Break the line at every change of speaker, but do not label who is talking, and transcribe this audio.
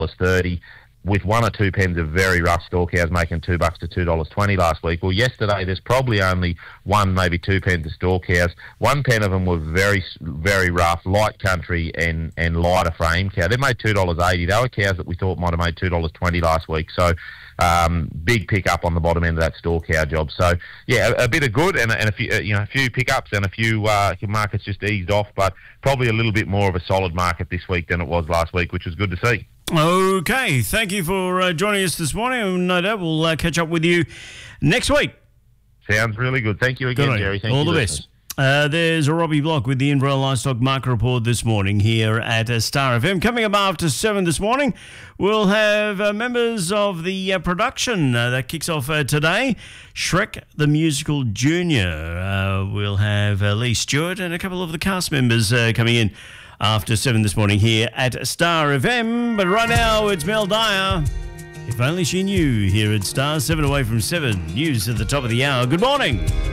$2.30. With 1 or 2 pens of very rough store cows making $2 to $2.20 last week. Well, yesterday there's probably only 1, maybe 2 pens of store cows. 1 pen of them were very, very rough, light country and lighter frame cow. They made $2.80. They were cows that we thought might have made $2.20 last week. So big pick up on the bottom end of that store cow job. So yeah, a bit of good and a few a few pickups and a few markets just eased off, but probably a little bit more of a solid market this week than it was last week, which was good to see.
Okay, thank you for joining us this morning. No doubt we'll catch up with you next week.
Sounds really good. Thank you again, Jerry. Thank you.
All the best. There's a Robbie Block with the Inverell Livestock Market Report this morning here at Star FM. Coming up after 7 this morning, we'll have members of the production that kicks off today. Shrek the Musical Junior. We'll have Lee Stewart and a couple of the cast members coming in after 7 this morning here at Star FM. But right now, it's Mel Dyer. If only she knew, here at Star, 7 away from 7. News at the top of the hour. Good morning.